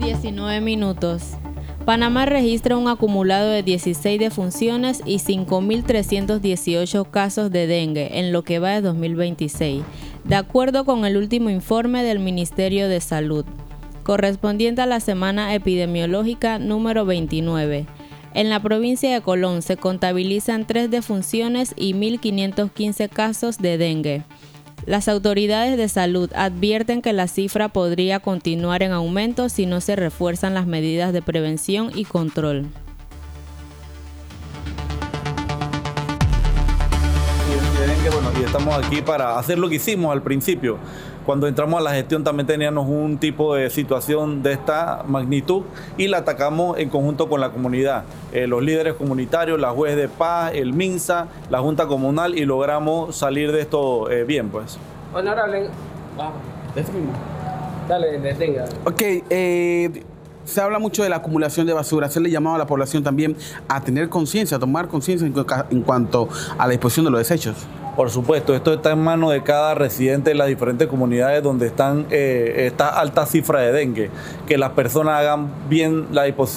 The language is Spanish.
19 minutos. Panamá registra un acumulado de 16 defunciones y 5.318 casos de dengue en lo que va de 2026, de acuerdo con el último informe del Ministerio de Salud, correspondiente a la semana epidemiológica número 29. En la provincia de Colón se contabilizan 3 defunciones y 1.515 casos de dengue. Las autoridades de salud advierten que la cifra podría continuar en aumento si no se refuerzan las medidas de prevención y control. Y estamos aquí para hacer lo que hicimos al principio. Cuando entramos a la gestión también teníamos un tipo de situación de esta magnitud y la atacamos en conjunto con la comunidad, los líderes comunitarios, la juez de paz, el MINSA, la Junta Comunal, y logramos salir de esto bien, pues. Honorable, dale, detenga. Ok, se habla mucho de la acumulación de basura. Se le llamaba a la población también a tener conciencia, a tomar conciencia en cuanto a la disposición de los desechos. Por supuesto, esto está en manos de cada residente de las diferentes comunidades donde están esta alta cifra de dengue, que las personas hagan bien la disposición